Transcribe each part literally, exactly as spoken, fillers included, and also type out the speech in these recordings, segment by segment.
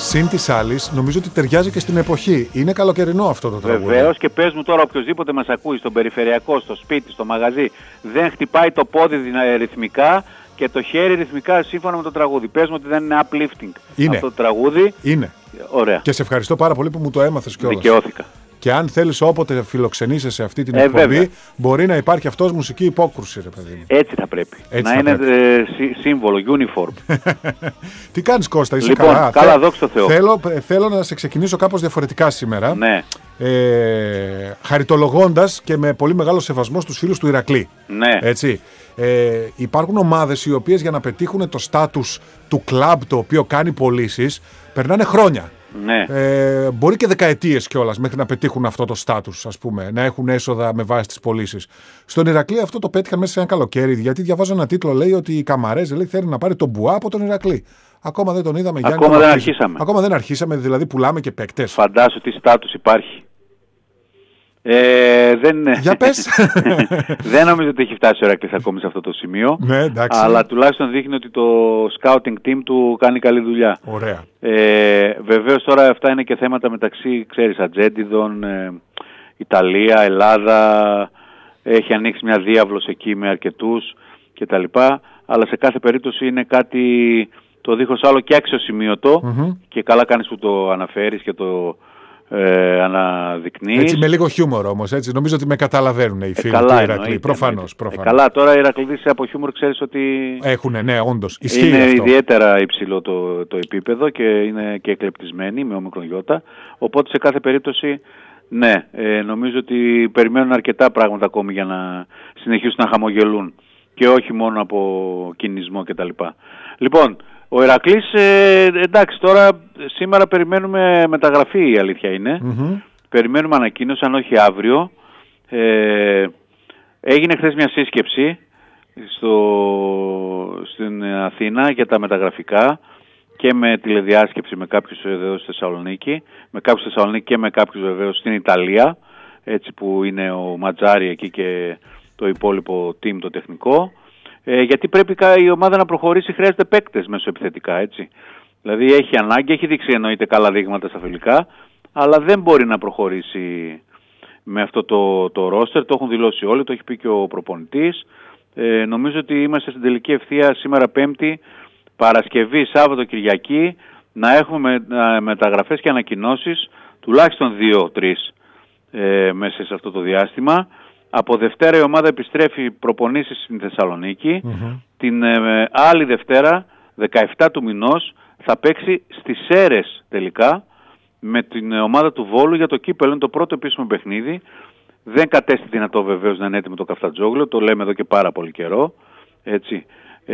Συν της άλλης, νομίζω ότι ταιριάζει και στην εποχή. Είναι καλοκαιρινό αυτό το τραγούδι. Βεβαίως, και πες μου τώρα, οποιοδήποτε μας ακούει στον περιφερειακό, στο σπίτι, στο μαγαζί, δεν χτυπάει το πόδι ρυθμικά και το χέρι ρυθμικά σύμφωνα με το τραγούδι. Πες μου ότι δεν είναι uplifting είναι. αυτό το τραγούδι. Είναι. Ωραία. Και σε ευχαριστώ πάρα πολύ που μου το έμαθες κιόλας. Δικαιώθηκα. Και αν θέλεις όποτε φιλοξενήσεις σε αυτή την ε, εκπομπή, βέβαια. μπορεί να υπάρχει αυτός μουσική υπόκρουση, ρε παιδί μου. Έτσι θα πρέπει. Έτσι να θα είναι πρέπει. Ε, σύ, σύμβολο, uniform. Τι κάνεις, Κώστα, είσαι λοιπόν, καλά? καλά, δόξα τω Θεώ. Θέλω, θέλω να σε ξεκινήσω κάπως διαφορετικά σήμερα. Ναι. Ε, χαριτολογώντας και με πολύ μεγάλο σεβασμό στους φίλους του Ηρακλή. Ναι. Έτσι. Ε, υπάρχουν ομάδες οι οποίες για να πετύχουν το στάτους του κλαμπ το οποίο κάνει πωλήσεις περνάνε χρόνια. Ναι. Ε, μπορεί και δεκαετίες κιόλας μέχρι να πετύχουν αυτό το στάτους, ας πούμε, να έχουν έσοδα με βάση τις πωλήσεις. Στον Ηρακλή αυτό το πέτυχαν μέσα σε ένα καλοκαίρι, γιατί διαβάζω ένα τίτλο, λέει ότι η Καμαρέζ λέει, θέλει να πάρει τον Μπουά από τον Ηρακλή. Ακόμα δεν τον είδαμε. Ακόμα Γιάννη, δεν αρχίσαμε. Ακόμα δεν αρχίσαμε, δηλαδή πουλάμε και παίκτες. Φαντάσου τι στάτους υπάρχει. Ε, δεν... Για πες. Δεν νομίζω ότι έχει φτάσει ο Ηρακλής ακόμη σε αυτό το σημείο. Ναι, εντάξει. Αλλά τουλάχιστον δείχνει ότι το scouting team του κάνει καλή δουλειά. Ωραία. Ε, βεβαίως τώρα αυτά είναι και θέματα μεταξύ, ξέρεις, ατζέντιδων, ε, Ιταλία, Ελλάδα. Έχει ανοίξει μια διάβλος εκεί με αρκετούς κτλ. Αλλά σε κάθε περίπτωση είναι κάτι το δίχως άλλο και αξιοσημείωτο. Mm-hmm. Και καλά κάνεις που το αναφέρεις και το Ε, αναδεικνύεις. Έτσι με λίγο χιούμορ όμως, έτσι. Νομίζω ότι με καταλαβαίνουν οι φίλοι ε, του Ηρακλή. Προφανώς, προφανώς. Ε, καλά, τώρα οι Ηρακλήδες από χιούμορ ξέρεις ότι έχουνε, ναι, όντως. Ισχύει είναι αυτό. ιδιαίτερα υψηλό το, το επίπεδο και είναι και εκλεπτισμένοι με ομικρογιώτα. Οπότε σε κάθε περίπτωση, ναι, ε, νομίζω ότι περιμένουν αρκετά πράγματα ακόμη για να συνεχίσουν να χαμογελούν και όχι μόνο από κινησμό κτλ. Λοιπόν, ο Ηρακλής, ε, εντάξει, τώρα σήμερα περιμένουμε μεταγραφή, η αλήθεια είναι. Mm-hmm. Περιμένουμε ανακοίνωση, αν όχι αύριο. Ε, έγινε χθες μια σύσκεψη στο, στην Αθήνα για τα μεταγραφικά και με τηλεδιάσκεψη με κάποιους εδώ στη Θεσσαλονίκη, με κάποιους στη Θεσσαλονίκη και με κάποιους βεβαίως στην Ιταλία, έτσι που είναι ο Ματζάρι εκεί και το υπόλοιπο team το τεχνικό. Ε, γιατί πρέπει η ομάδα να προχωρήσει, χρειάζεται παίκτες μεσοεπιθετικά, έτσι. Δηλαδή έχει ανάγκη, έχει δείξει εννοείται καλά δείγματα στα φιλικά, αλλά δεν μπορεί να προχωρήσει με αυτό το, το ρόστερ, το έχουν δηλώσει όλοι, το έχει πει και ο προπονητής. Ε, νομίζω ότι είμαστε στην τελική ευθεία σήμερα Πέμπτη, Παρασκευή, Σάββατο, Κυριακή, να έχουμε με, μεταγραφές και ανακοινώσεις, τουλάχιστον δύο τρεις ε, μέσα σε αυτό το διάστημα. Από Δευτέρα η ομάδα επιστρέφει προπονήσεις στην Θεσσαλονίκη. Mm-hmm. Την ε, άλλη Δευτέρα, δεκαεφτά του μηνός, θα παίξει στις Σέρρες τελικά με την ομάδα του Βόλου για το κύπελλο. Είναι το πρώτο επίσημο παιχνίδι. Δεν κατέστη δυνατό βεβαίως να είναι έτοιμο το Καφτατζόγλιο, το λέμε εδώ και πάρα πολύ καιρό. Έτσι.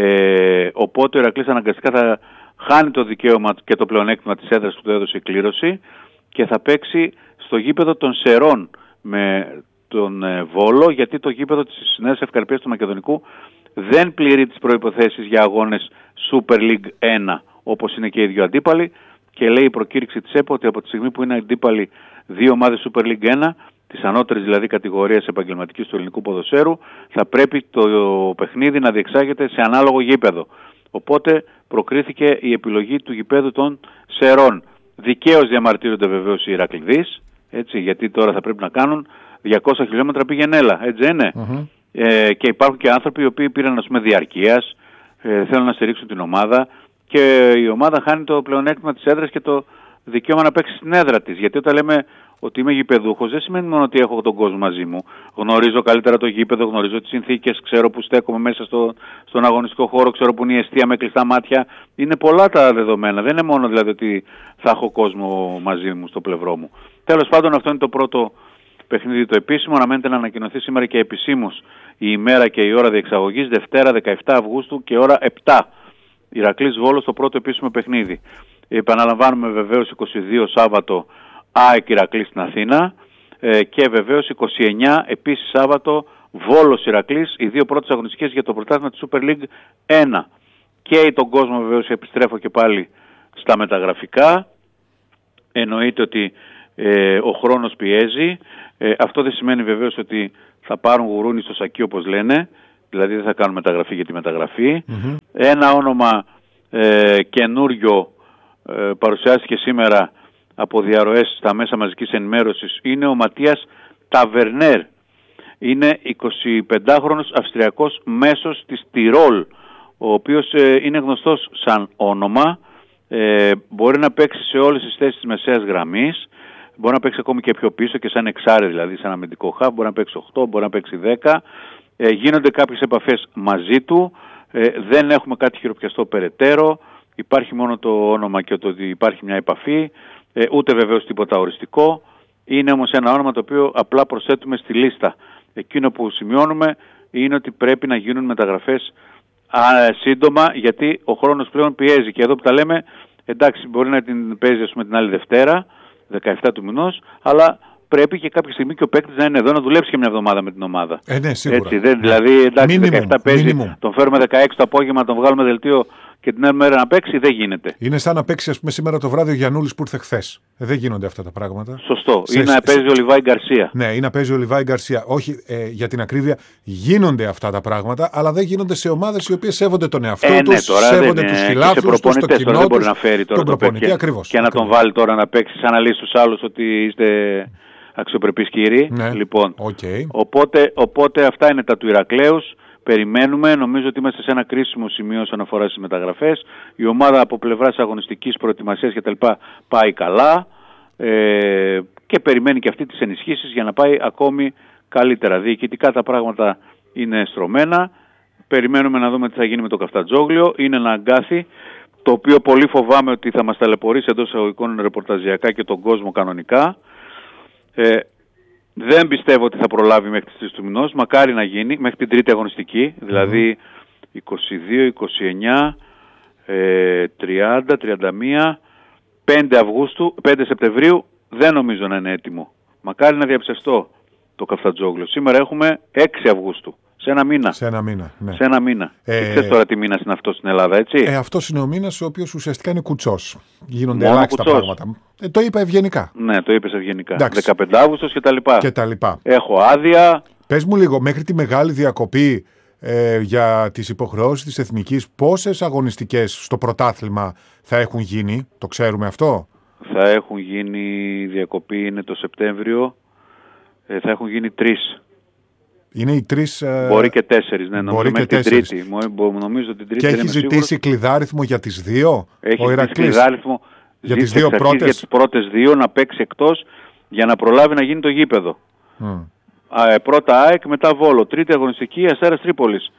Ε, οπότε ο Ηρακλής αναγκαστικά θα χάνει το δικαίωμα και το πλεονέκτημα της έδρας που του έδωσε η κλήρωση και θα παίξει στο γήπεδο των Σερών με τον ε, Βόλο, γιατί το γήπεδο της Νέας Ευκαρπίας του Μακεδονικού δεν πληρεί τις προϋποθέσεις για αγώνες Super League ένα, όπως είναι και οι δύο αντίπαλοι, και λέει η προκήρυξη της ΕΠΟ ότι από τη στιγμή που είναι αντίπαλοι δύο ομάδες Super League ένα, της ανώτερης δηλαδή κατηγορίας επαγγελματικής του ελληνικού ποδοσφαίρου, θα πρέπει το παιχνίδι να διεξάγεται σε ανάλογο γήπεδο. Οπότε προκρίθηκε η επιλογή του γηπέδου των Σερών. Δικαίως διαμαρτύρονται βεβαίως οι Ηρακληδείς, έτσι, γιατί τώρα θα πρέπει να κάνουν διακόσια χιλιόμετρα πήγαινε-έλα, έτσι είναι. Mm-hmm. Ε, και υπάρχουν και άνθρωποι οι οποίοι πήραν, ας πούμε, διαρκείας, ε, θέλουν να στηρίξουν την ομάδα και η ομάδα χάνει το πλεονέκτημα της έδρας και το δικαίωμα να παίξει στην έδρα της. Γιατί όταν λέμε ότι είμαι γηπεδούχος, δεν σημαίνει μόνο ότι έχω τον κόσμο μαζί μου. Γνωρίζω καλύτερα το γήπεδο, γνωρίζω τις συνθήκες, ξέρω που στέκομαι μέσα στο, στον αγωνιστικό χώρο, ξέρω που είναι η εστία με κλειστά μάτια. Είναι πολλά τα δεδομένα. Δεν είναι μόνο δηλαδή ότι θα έχω κόσμο μαζί μου στο πλευρό μου. Τέλος πάντων, αυτό είναι το πρώτο παιχνίδι το επίσημο. Αναμένεται να ανακοινωθεί σήμερα και επισήμως η ημέρα και η ώρα διεξαγωγής, Δευτέρα δεκαεφτά Αυγούστου και ώρα επτά. Ηρακλής Βόλος, το πρώτο επίσημο παιχνίδι. Επαναλαμβάνουμε βεβαίως είκοσι δύο Σάββατο ΑΕΚ Ηρακλής στην Αθήνα ε, και βεβαίως είκοσι εννέα επίσης Σάββατο Βόλος Ηρακλής, οι δύο πρώτες αγωνιστικές για το πρωτάθλημα της Super League ένα. Και τον κόσμο βεβαίως επιστρέφω και πάλι στα μεταγραφικά. Εννοείται ότι ε, ο χρόνος πιέζει. Ε, αυτό δεν σημαίνει βεβαίως ότι θα πάρουν γουρούνι στο σακί όπως λένε, δηλαδή δεν θα κάνουν μεταγραφή για τη μεταγραφή. Mm-hmm. Ένα όνομα ε, καινούριο ε, παρουσιάστηκε σήμερα από διαρροές στα μέσα μαζικής ενημέρωσης είναι ο Ματίας Ταβερνέρ. Είναι εικοσιπεντάχρονος Αυστριακός μέσος της Τιρόλ, ο οποίος ε, είναι γνωστός σαν όνομα, ε, μπορεί να παίξει σε όλες τις θέσεις της μεσαίας γραμμής, μπορεί να παίξει ακόμη και πιο πίσω και σαν εξάρι, δηλαδή σαν αμυντικό χαφ, μπορεί να παίξει οκτώ, μπορεί να παίξει δέκα. Ε, γίνονται κάποιες επαφές μαζί του, ε, δεν έχουμε κάτι χειροπιαστό περαιτέρω, υπάρχει μόνο το όνομα και το ότι υπάρχει μια επαφή, ε, ούτε βεβαίως τίποτα οριστικό. Είναι όμως ένα όνομα το οποίο απλά προσθέτουμε στη λίστα. Εκείνο που σημειώνουμε είναι ότι πρέπει να γίνουν μεταγραφές α, σύντομα, γιατί ο χρόνος πλέον πιέζει. Και εδώ που τα λέμε, εντάξει, μπορεί να την παίζει ας πούμε, την άλλη Δευτέρα, δεκαεφτά του μηνός, αλλά πρέπει και κάποια στιγμή και ο παίκτης να είναι εδώ να δουλέψει και μια εβδομάδα με την ομάδα. Ε, ναι, σίγουρα. Έτσι, δεν, δηλαδή, εντάξει, minimum, δεκαεφτά παίζει, minimum. Τον φέρουμε δεκαέξι το απόγευμα, τον βγάλουμε δελτίο και την άλλη μέρα να παίξει, δεν γίνεται. Είναι σαν να παίξει, ας πούμε, σήμερα το βράδυ ο Γιαννούλης που ήρθε χθες. Ε, δεν γίνονται αυτά τα πράγματα. Σωστό. Σε, ή να παίζει ο Λιβάη Γκαρσία. Ναι, ή να παίζει ο Λιβάη Γκαρσία. Όχι, ε, για την ακρίβεια, γίνονται αυτά τα πράγματα, αλλά δεν γίνονται σε ομάδες οι οποίες σέβονται τον εαυτό ε, τους, ναι, τώρα σέβονται τους φιλάθλους τους, το κοινό δεν μπορεί τους, να φέρει τώρα τον το προπονητή και, ακριβώς. Και να τον βάλει τώρα να παίξει σαν να λύσει τους άλλους ότι είστε αξιοπρεπείς κύριοι. Ναι. Λοιπόν, Okay. οπότε, οπότε αυτά είναι τα του Ηρακλέους. Περιμένουμε, νομίζω ότι είμαστε σε ένα κρίσιμο σημείο όσον αφορά στις μεταγραφές. Η ομάδα από πλευράς αγωνιστικής προετοιμασίας κτλ. Πάει καλά ε, και περιμένει και αυτή τις ενισχύσεις για να πάει ακόμη καλύτερα. Διοικητικά τα πράγματα είναι στρωμένα. Περιμένουμε να δούμε τι θα γίνει με το Καφτατζόγλιο. Είναι ένα αγκάθι το οποίο πολύ φοβάμαι ότι θα μας ταλαιπωρήσει εντός εισαγωγικών ρεπορταζιακά και τον κόσμο κανονικά. Ε, δεν πιστεύω ότι θα προλάβει μέχρι τις τρεις του μηνός, μακάρι να γίνει, μέχρι την τρίτη αγωνιστική, δηλαδή είκοσι δύο, είκοσι εννιά, τριάντα, τριάντα ένα, πέντε Αυγούστου, πέντε Σεπτεμβρίου, δεν νομίζω να είναι έτοιμο. Μακάρι να διαψευστώ το Καφτατζόγλιο. Σήμερα έχουμε έξι Αυγούστου. Σε ένα μήνα. Σε ένα μήνα. Ναι. Σε ένα μήνα. Ε... Δεν ξέρεις τώρα τι μήνας είναι αυτό στην Ελλάδα, έτσι. Ε, αυτός είναι ο μήνας ο οποίος ουσιαστικά είναι κουτσός. Γίνονται Μόνο ελάχιστα κουτσός. πράγματα. Ε, το είπα ευγενικά. Ναι, το είπες ευγενικά. Εντάξει. δεκαπέντε Αυγούστου και τα λοιπά. Και τα λοιπά. Έχω άδεια. Πες μου λίγο, μέχρι τη μεγάλη διακοπή ε, για τις υποχρεώσεις της Εθνικής, πόσες αγωνιστικές στο πρωτάθλημα θα έχουν γίνει, το ξέρουμε αυτό? Θα έχουν γίνει, διακοπή είναι το Σεπτέμβριο, ε, θα έχουν γίνει τρεις. Είναι οι τρεις... Ε, μπορεί και τέσσερις, ναι, νομίζω μέχρι την Τρίτη. Νομίζω την Τρίτη. Και έχει ζητήσει σίγουρος. Κλειδάριθμο για τις δύο, έχει ο Ηρακλής. Κλειδάριθμο για τις δύο πρώτες. Για τις πρώτες δύο να παίξει εκτός για να προλάβει να γίνει το γήπεδο. Mm. Α, πρώτα ΑΕΚ, μετά Βόλο. Τρίτη αγωνιστική, Αστέρας Τρίπολης.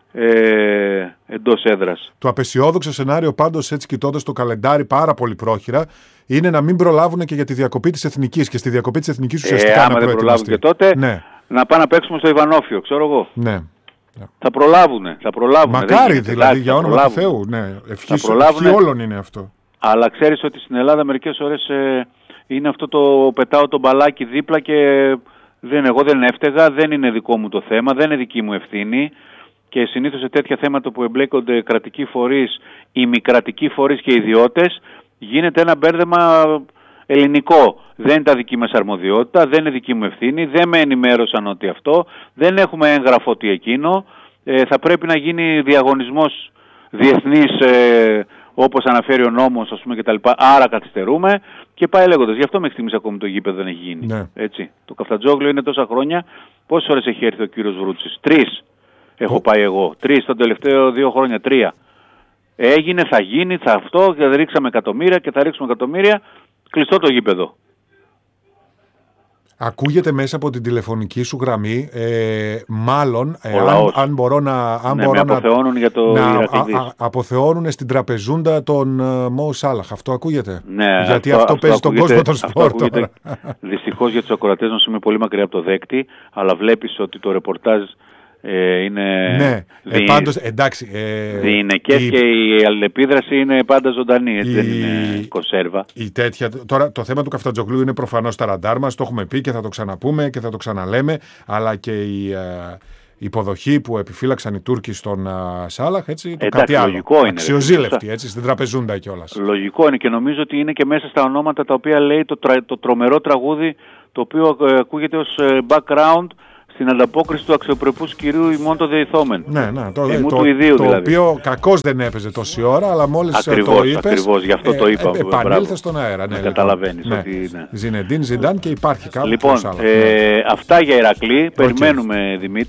Ε, εντός έδρας. Το απεσιόδοξο σενάριο πάντως, έτσι κοιτώντας το καλεντάρι πάρα πολύ πρόχειρα, είναι να μην προλάβουν και για τη διακοπή της Εθνικής. Και στη διακοπή της Εθνικής ουσιαστικά ε, να δεν προλάβουν και τότε, ναι. να πάνε να παίξουμε στο Ιβανόφιο, ξέρω εγώ. Ναι. Θα προλάβουνε, θα προλάβουνε. Μακάρι γίνεται, δηλαδή, για όνομα του Θεού. Ναι. Ευχή όλων είναι αυτό. Αλλά ξέρεις ότι στην Ελλάδα μερικές ώρες ε, είναι αυτό το πετάω το μπαλάκι δίπλα και δεν, εγώ δεν έφταιγα, δεν είναι δικό μου το θέμα, δεν είναι δική μου ευθύνη. Και συνήθως σε τέτοια θέματα που εμπλέκονται κρατικοί φορείς, ημικρατικοί φορείς και ιδιώτες, γίνεται ένα μπέρδεμα ελληνικό. Δεν είναι τα δική μας αρμοδιότητα, δεν είναι δική μου ευθύνη, δεν με ενημέρωσαν ότι αυτό, δεν έχουμε έγγραφο ότι εκείνο. Ε, θα πρέπει να γίνει διαγωνισμός διεθνής, ε, όπως αναφέρει ο νόμος, ας πούμε, κτλ. Άρα καθυστερούμε και πάει λέγοντας. Γι' αυτό μέχρι στιγμής ακόμη το γήπεδο δεν έχει γίνει. Ναι. Έτσι. Το Καφτατζόγλιο είναι τόσα χρόνια. Πόσες ώρες έχει έρθει ο κύριος Βρούτσης? Τρεις. Έχω πάει εγώ. Τρεις τον τελευταίο δύο χρόνια. Τρία. Έγινε, θα γίνει, θα αυτό και θα ρίξαμε εκατομμύρια και θα ρίξουμε εκατομμύρια. Κλειστό το γήπεδο. Ακούγεται μέσα από την τηλεφωνική σου γραμμή, ε, μάλλον, ε, αν, αν μπορώ να... Αν ναι, μπορώ με αποθεώνουν να, για το να Ηρακλήδης. Α, α, αποθεώνουν στην τραπεζούντα τον uh, Μο Σάλαχ. Αυτό ακούγεται? Ναι, γιατί αυτό, αυτό, αυτό παίζει τον κόσμο τον σπορ τώρα. Δυστυχώς για τους ακροατές μας είμαι πολύ μακριά από το δέκτη, αλλά βλέπεις ότι το ρεπορτάζ Ε, είναι ναι, δι... ε, πάντως, εντάξει, ε, διηνεκές η... και η αλληλεπίδραση είναι πάντα ζωντανή, έτσι, η... δεν είναι κονσέρβα. Η τέτοια... Τώρα το θέμα του Καφτατζογλού είναι προφανώς τα ραντάρ μας, το έχουμε πει και θα το ξαναπούμε και θα το ξαναλέμε, αλλά και η uh, υποδοχή που επιφύλαξαν οι Τούρκοι στον uh, Σάλαχ, έτσι, το εντάξει, κάτι άλλο. Λογικό είναι, αξιοζήλευτη, έτσι, στην τραπεζούντα κιόλας. Λογικό είναι και νομίζω ότι είναι και μέσα στα ονόματα τα οποία λέει το, τρα... το τρομερό τραγούδι το οποίο uh, ακούγεται ως uh, background στην ανταπόκριση του αξιοπρεπούς κυρίου ημών το δεηθόμεν. Ναι, ναι, το, Εμού το, του ιδίου το δηλαδή. οποίο κακώς δεν έπαιζε τόση ώρα, αλλά μόλις Ακριβώς, το είπες, ακριβώς, γι' αυτό το είπα. Ε, επανήλθε στον αέρα. Ναι, καταλαβαίνεις ναι. ότι ναι. Ζινεντίν, Ζιντάν και υπάρχει κάποιος Λοιπόν, άλλος. ε, Ναι. αυτά για Ηρακλή. Okay. Περιμένουμε, Δημήτρη.